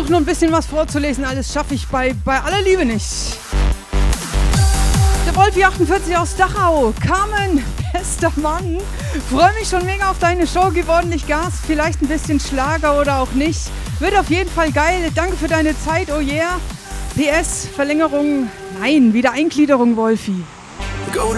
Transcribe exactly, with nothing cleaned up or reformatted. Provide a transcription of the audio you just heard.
versuche nur ein bisschen was vorzulesen, alles schaffe ich bei, bei aller Liebe nicht. Der Wolfi achtundvierzig aus Dachau. Carmen, bester Mann. Freue mich schon mega auf deine Show. Gib ordentlich Gas. Vielleicht ein bisschen Schlager oder auch nicht. Wird auf jeden Fall geil. Danke für deine Zeit. Oh yeah. P S, Verlängerung. Nein, Wiedereingliederung, Wolfi. Go